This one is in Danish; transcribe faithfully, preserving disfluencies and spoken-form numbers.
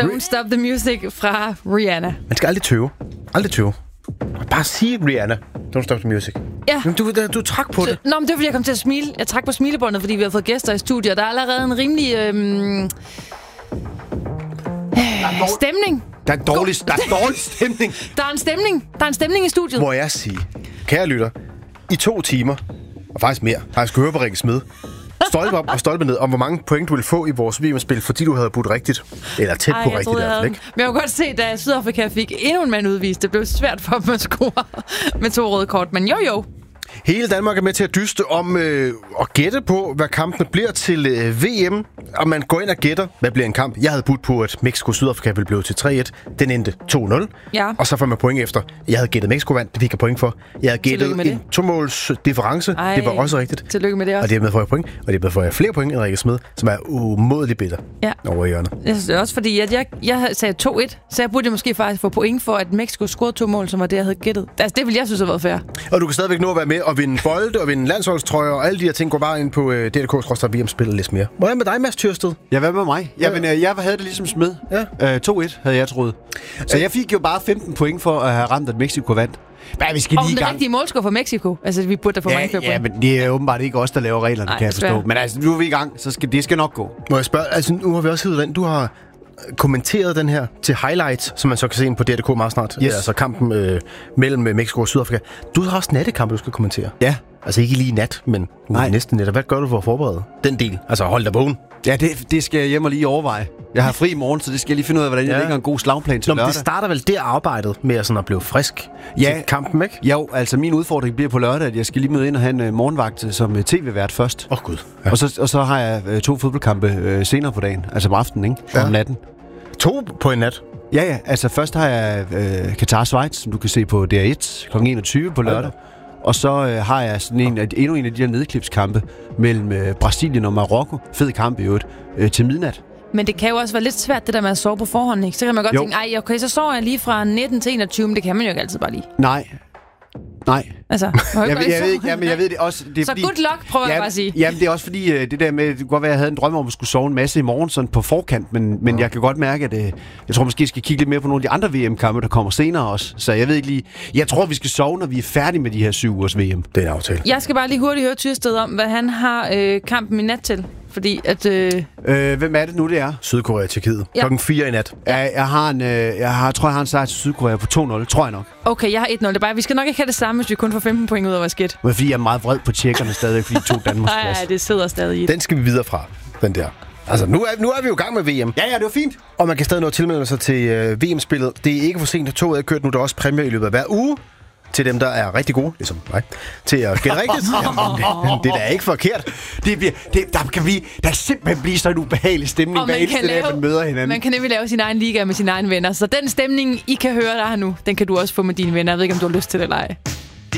Don't Stop the Music fra Rihanna. Man skal aldrig tøve. Aldrig tøve. Bare sige Rihanna. Don't Stop the Music. Ja. Men du, du trak på så, det. Nå, men det var fordi, jeg kom til at smile. Jeg trak på smilebåndet, fordi vi har fået gæster i studiet, og der er allerede en rimelig øhm, øh, stemning. Der er, dårlig, der er dårlig stemning. Der er en stemning. Der er en stemning i studiet. Må jeg sige, kære lytter, i to timer, og faktisk mere, har jeg sgu høre på Rikke Smed, stolpe op og stolpe ned, om hvor mange point du ville få i vores V M-spil, fordi du havde budt rigtigt. Eller tæt Ej, på jeg rigtigt, troede, i hvert fald, ikke? Men jeg kunne godt se, da Sydafrika fik endnu en mand udvist, det blev svært for dem at score med to røde kort. Men jo, jo. Hele Danmark er med til at dyste om øh, at gætte på, hvad kampene bliver til øh, V M. Og man går ind og gætter, hvad bliver en kamp. Jeg havde budt på, at Mexico-Sydafrika ville blive til tre et. Den endte to nul. Ja. Og så får man point efter. Jeg havde gættet Mexico vandt, det fik jeg point for. Jeg havde gættet en to-måls difference. Ej, det var også rigtigt. Tillykke med det også. Og dermed får jeg point. Og dermed får jeg flere point end Rikke Smed, som er umådeligt bitter ja. over i hjørnet. Jeg synes det er også, fordi at jeg, jeg sagde to et, så jeg burde måske faktisk få point for, at Mexico scorede to mål, som var det, jeg havde gættet. Altså, det ville jeg synes have været fair. Og du kan stadigvæk nå at være med og vinde bolde og vinde landsholdstrøjer og alle de her ting. Går bare ind på uh, D D K-V M-spillet lidt mere. Hvordan med dig, Mads Tyrsted? Ja, hvad med mig? Jamen, øh, jeg havde det ligesom Smed. Ja. Øh, to et havde jeg troet. Så jeg fik jo bare femten point for at have ramt, at Mexico vandt. Men vi skal og lige i den gang. rigtige målscore for Mexico. Altså, vi burde da få ja, mange flere ja, point. men det er åbenbart ikke os, der laver reglerne, Ej, kan jeg forstå. Men altså, nu er vi i gang, så skal, det skal nok gå. Må jeg spørge, altså nu har vi også heddet den, du har kommenteret den her til highlights, som man så kan se ind på D D K meget snart. Yes. Altså kampen øh, mellem Mexico og Sydafrika. Du har også nattekampe, du skal kommentere. Ja. Altså ikke lige nat, men næsten net. Hvad gør du for at forberede den del? Altså hold dig vågen. Ja, det, det skal jeg hjem og lige overveje. Jeg har fri i morgen, så det skal jeg lige finde ud af, hvordan jeg ja. lægger en god slagplan til Nå, lørdag. det starter vel der arbejdet med at, sådan at blive frisk ja. til kampen, ikke? Jo, altså min udfordring bliver på lørdag, at jeg skal lige møde ind og have en uh, morgenvagt som uh, tv-vært først. Åh oh, gud. Ja. Og, så, og så har jeg uh, to fodboldkampe uh, senere på dagen, altså på aftenen, ikke? Ja. Om natten. To på en nat? Ja, ja. Altså først har jeg uh, Qatar-Schweiz, som du kan se på D R et klokken enogtyve på lørdag. Ja. Og så øh, har jeg sådan en, endnu en af de her nedklipskampe mellem øh, Brasilien og Marokko. Fed kamp i øvrigt. Øh, til midnat. Men det kan jo også være lidt svært, det der med at sove på forhånd, ikke? Så kan man godt jo. tænke, ej, okay, så sover jeg lige fra nitten til enogtyve, men det kan man jo ikke altid bare lige. Nej. Nej. Altså, jeg, jeg, jeg ved ikke, jamen, jeg ved det også. Det er så fordi, good luck, prøver jamen, jeg bare at sige. Jamen, det er også fordi, det der med, det kunne godt være, at jeg havde en drøm om at skulle sove en masse i morgen, sådan på forkant, men, men ja. jeg kan godt mærke, at jeg tror måske, jeg skal kigge lidt mere på nogle af de andre V M-kampe, der kommer senere også. Så jeg ved ikke lige, jeg tror, vi skal sove, når vi er færdige med de her syv ugers V M. Det er en aftale. Jeg skal bare lige hurtigt høre Tyrsted om, hvad han har øh, kampen i nat til. Fordi at... Øh... Øh, hvem er det nu, det er? Sydkorea, Tjekkiet. Ja. Klokken fire i nat. Ja, jeg har en, øh, jeg har, tror, jeg har en sejr til Sydkorea på to nul, tror jeg nok. Okay, jeg har et nul. Det er bare, vi skal nok ikke have det samme, hvis vi kun får femten point ud af vores skæt. Men fordi jeg er meget vred på tjekkerne stadig, fordi de to Danmarks plads. Nej, det sidder stadig i. Den skal vi videre fra, den der. Altså, nu er, nu er vi jo i gang med V M. Ja, ja, det var fint. Og man kan stadig nå at tilmelde sig til øh, V M-spillet. Det er ikke for sent, at toget er kørt nu. Der er også præmier i løbet af hver uge. Til dem, der er rigtig gode, ligesom mig, til at gætte rigtigt. Jamen, det, det er da ikke forkert. Det bliver, det, der kan blive, der kan simpelthen blive så en ubehagelig stemning, hver eneste dag, man møder hinanden. Man kan nemlig lave sin egen liga med sine egne venner. Så den stemning, I kan høre der nu, den kan du også få med dine venner. Jeg ved ikke, om du har lyst til det eller ej.